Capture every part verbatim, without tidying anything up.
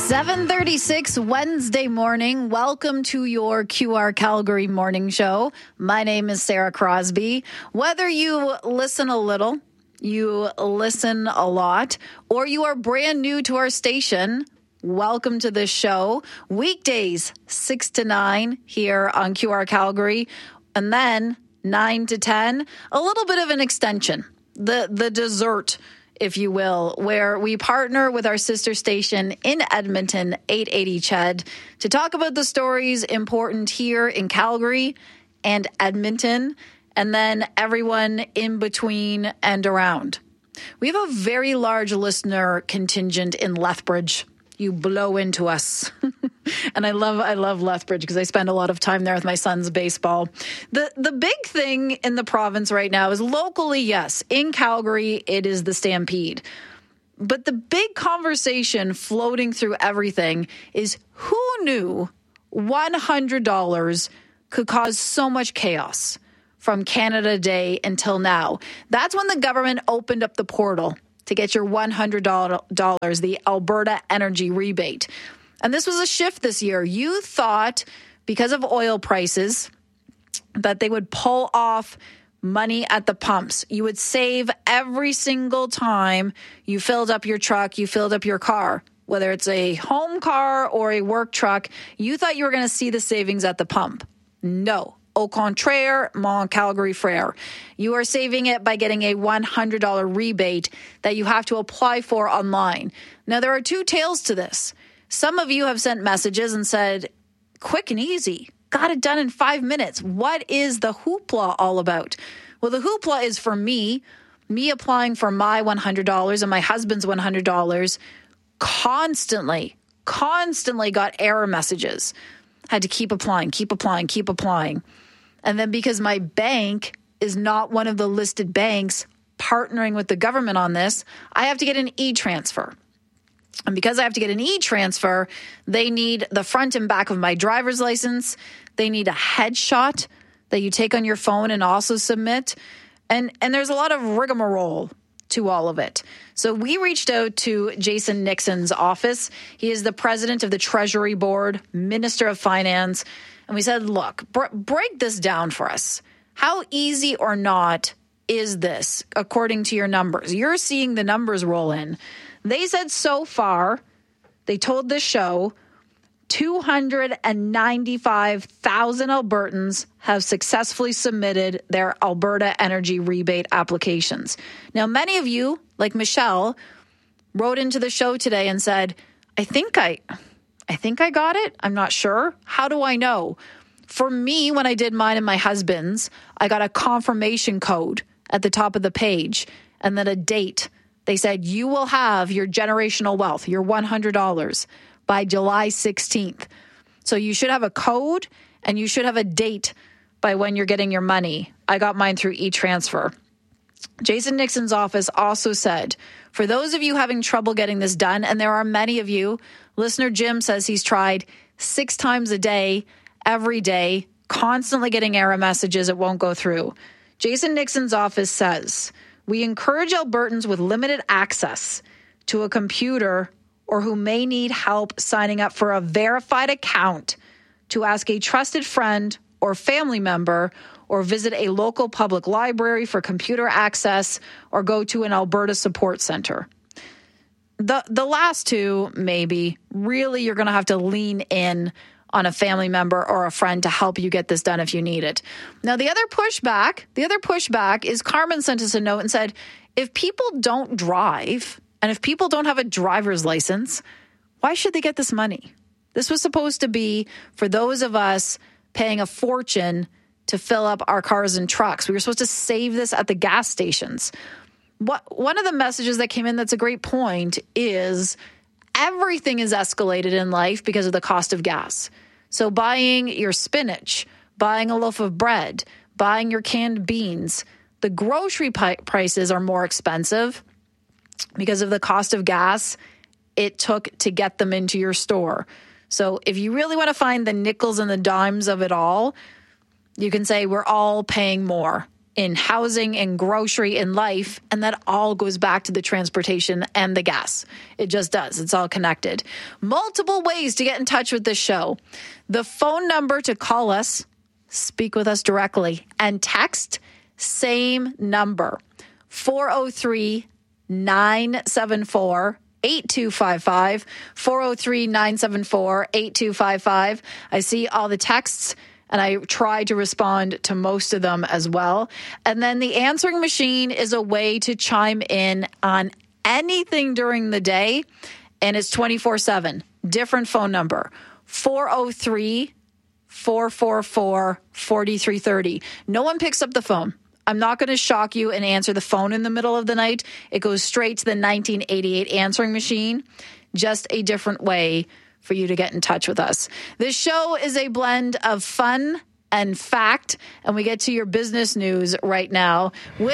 seven thirty-six Wednesday morning. Welcome to your Q R Calgary morning show. My name is Sarah Crosby. Whether you listen a little, you listen a lot, or you are brand new to our station, welcome to this show. Weekdays, six to nine here on Q R Calgary, and then nine to ten, a little bit of an extension, the, the dessert, if you will, where we partner with our sister station in Edmonton, eight eighty C H E D, to talk about the stories important here in Calgary and Edmonton, and then everyone in between and around. We have a very large listener contingent in Lethbridge. You blow into us. And I love I love Lethbridge because I spend a lot of time there with my son's baseball. The the big thing in the province right now is locally, yes, in Calgary, it is the Stampede. But the big conversation floating through everything is who knew one hundred dollars could cause so much chaos from Canada Day until now. That's when the government opened up the portal to get your one hundred dollars, the Alberta Energy Rebate. And this was a shift this year. You thought because of oil prices that they would pull off money at the pumps. You would save every single time you filled up your truck, you filled up your car, whether it's a home car or a work truck. You thought you were going to see the savings at the pump. No. Au contraire, mon Calgary frère. You are saving it by getting a one hundred dollars rebate that you have to apply for online. Now, there are two tails to this. Some of you have sent messages and said, quick and easy, got it done in five minutes. What is the hoopla all about? Well, the hoopla is for me, me applying for my one hundred dollars and my husband's one hundred dollars, constantly, constantly got error messages. Had to keep applying, keep applying, keep applying. And then because my bank is not one of the listed banks partnering with the government on this, I have to get an e-transfer. And because I have to get an e-transfer, they need the front and back of my driver's license. They need a headshot that you take on your phone and also submit. And, and there's a lot of rigmarole to all of it. So we reached out to Jason Nixon's office. He is the president of the Treasury Board, Minister of Finance. And we said, look, br- break this down for us. How easy or not is this according to your numbers? You're seeing the numbers roll in. They said so far, they told the show, two hundred ninety-five thousand Albertans have successfully submitted their Alberta Energy Rebate applications. Now, many of you, like Michelle, wrote into the show today and said, I think I, I think I got it. I'm not sure. How do I know? For me, when I did mine and my husband's, I got a confirmation code at the top of the page and then a date. They said, you will have your generational wealth, your one hundred dollars, by July sixteenth. So you should have a code and you should have a date by when you're getting your money. I got mine through e-transfer. Jason Nixon's office also said, for those of you having trouble getting this done, and there are many of you, listener Jim says he's tried six times a day, every day, constantly getting error messages, it won't go through. Jason Nixon's office says, we encourage Albertans with limited access to a computer or who may need help signing up for a verified account to ask a trusted friend or family member or visit a local public library for computer access or go to an Alberta support center. The the last two, maybe, really you're going to have to lean in on a family member or a friend to help you get this done if you need it. Now, the other pushback, the other pushback is Carmen sent us a note and said, if people don't drive and if people don't have a driver's license, why should they get this money? This was supposed to be for those of us paying a fortune to fill up our cars and trucks. We were supposed to save this at the gas stations. What, one of the messages that came in that's a great point is everything is escalated in life because of the cost of gas. So buying your spinach, buying a loaf of bread, buying your canned beans, the grocery pi- prices are more expensive because of the cost of gas it took to get them into your store. So if you really want to find the nickels and the dimes of it all, you can say we're all paying more in housing, in grocery, in life, and that all goes back to the transportation and the gas. It just does. It's all connected. Multiple ways to get in touch with this show. The phone number to call us, speak with us directly, and text, same number, four oh three, nine seven four, eight two five five, four oh three, nine seven four, eight two five five. I see all the texts, and I try to respond to most of them as well. And then the answering machine is a way to chime in on anything during the day, and it's twenty-four seven. Different phone number, four oh three, four four four, four three three oh. No one picks up the phone. I'm not going to shock you and answer the phone in the middle of the night. It goes straight to the nineteen eighty-eight answering machine. Just a different way for you to get in touch with us. This show is a blend of fun and fact, and we get to your business news right now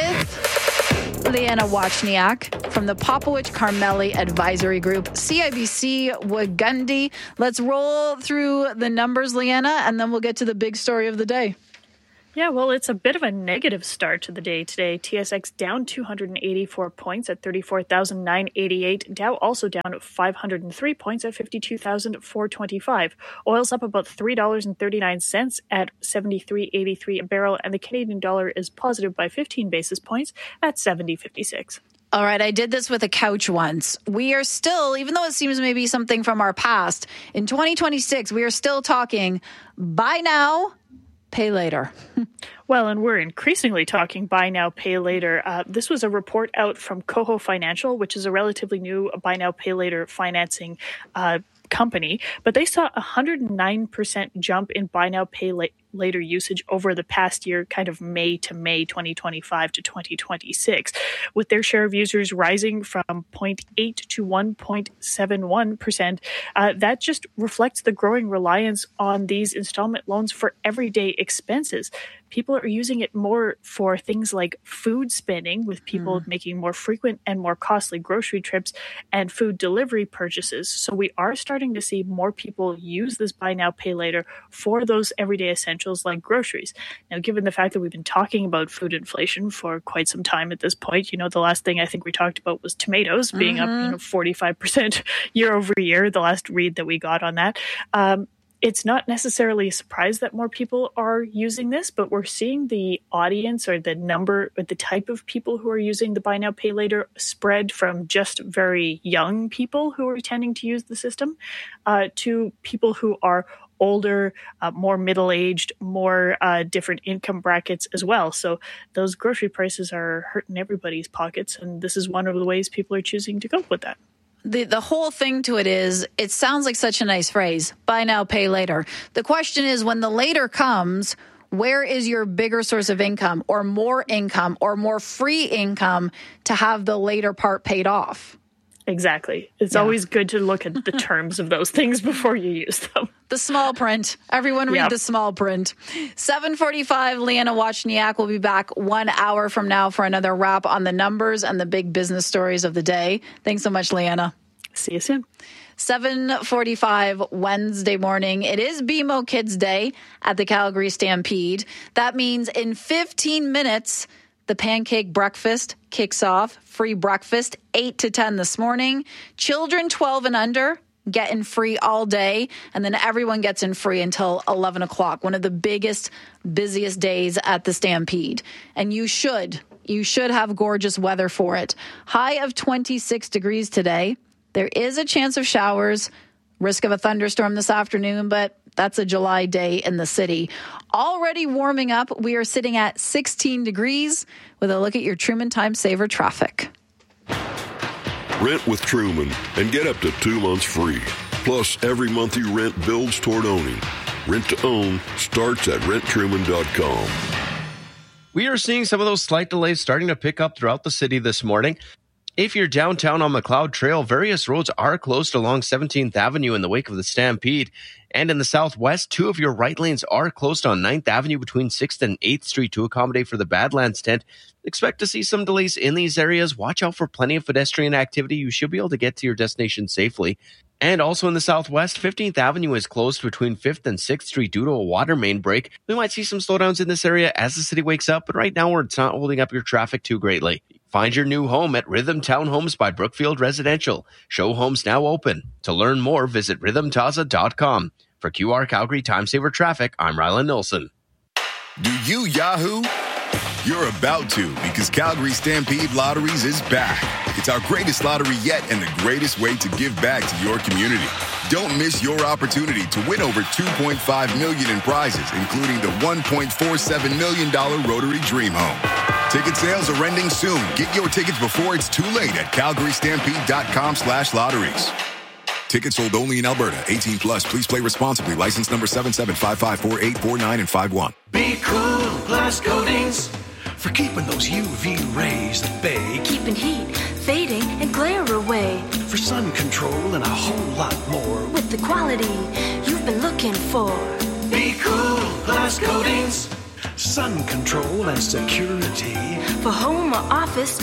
with Leanna Wachniak from the Popowich Carmeli Advisory Group, C I B C Wood Gundy. Let's roll through the numbers, Leanna, and then we'll get to the big story of the day. Yeah, well, it's a bit of a negative start to the day today. T S X down two hundred eighty-four points at thirty-four thousand nine hundred eighty-eight. Dow also down five hundred three points at fifty-two thousand four hundred twenty-five. Oil's up about three dollars and thirty-nine cents at seventy-three eighty-three a barrel, and the Canadian dollar is positive by fifteen basis points at seventy fifty-six. All right, I did this with a couch once. We are still, even though it seems maybe something from our past, in twenty twenty-six, we are still talking buy now, pay later. Well, and we're increasingly talking buy now, pay later. Uh, this was a report out from Coho Financial, which is a relatively new buy now, pay later financing uh, company, but they saw a one hundred nine percent jump in buy now, pay la- later usage over the past year, kind of May to May twenty twenty-five to twenty twenty-six, with their share of users rising from zero point eight to one point seven one percent. Uh, that just reflects the growing reliance on these installment loans for everyday expenses. People are using it more for things like food spending, with people mm. making more frequent and more costly grocery trips and food delivery purchases. So we are starting to see more people use this buy now, pay later for those everyday essentials like groceries. Now, given the fact that we've been talking about food inflation for quite some time at this point, you know, the last thing I think we talked about was tomatoes being mm-hmm. up, you know, forty-five percent year over year, the last read that we got on that. Um, It's not necessarily a surprise that more people are using this, but we're seeing the audience or the number or the type of people who are using the buy now, pay later spread from just very young people who are tending to use the system uh, to people who are older, uh, more middle-aged, more uh, different income brackets as well. So those grocery prices are hurting everybody's pockets, and this is one of the ways people are choosing to cope with that. The the whole thing to it is, it sounds like such a nice phrase, buy now, pay later. The question is, when the later comes, where is your bigger source of income or more income or more free income to have the later part paid off? Exactly. It's yeah. always good to look at the terms of those things before you use them. The small print. Everyone read yep. the small print. seven forty-five, Leanna Wachniak will be back one hour from now for another wrap on the numbers and the big business stories of the day. Thanks so much, Leanna. See you soon. seven forty-five Wednesday morning. It is B M O Kids Day at the Calgary Stampede. That means in fifteen minutes, the pancake breakfast kicks off. Free breakfast, eight to ten this morning. Children twelve and under getting free all day. And then everyone gets in free until eleven o'clock. One of the biggest, busiest days at the Stampede. And you should, you should have gorgeous weather for it. High of twenty-six degrees today. There is a chance of showers, risk of a thunderstorm this afternoon, but that's a July day in the city. Already warming up, we are sitting at sixteen degrees with a look at your Truman Time Saver traffic. Rent with Truman and get up to two months free. Plus, every month you rent builds toward owning. Rent to own starts at rent truman dot com. We are seeing some of those slight delays starting to pick up throughout the city this morning. If you're downtown on McLeod Trail, various roads are closed along seventeenth Avenue in the wake of the Stampede. And in the southwest, two of your right lanes are closed on ninth Avenue between sixth and eighth Street to accommodate for the Badlands tent. Expect to see some delays in these areas. Watch out for plenty of pedestrian activity. You should be able to get to your destination safely. And also in the southwest, fifteenth Avenue is closed between fifth and sixth Street due to a water main break. We might see some slowdowns in this area as the city wakes up, but right now it's not holding up your traffic too greatly. Find your new home at Rhythm Townhomes by Brookfield Residential. Show homes now open. To learn more, visit rhythm taza dot com. For Q R Calgary Time Saver Traffic, I'm Rylan Nilsson. Do you Yahoo? You're about to, because Calgary Stampede Lotteries is back. It's our greatest lottery yet and the greatest way to give back to your community. Don't miss your opportunity to win over two point five million dollars in prizes, including the one point four seven million dollars Rotary Dream Home. Ticket sales are ending soon. Get your tickets before it's too late at calgary stampede dot com slash lotteries. Tickets sold only in Alberta. eighteen plus. Please play responsibly. License number seven seven five five four eight four nine and five one. Be cool, glass coatings, for keeping those U V rays at bay. Keeping heat, fading, and glare away. For sun control and a whole lot more. With the quality you've been looking for. Be cool, glass coatings, sun control and security. For home or office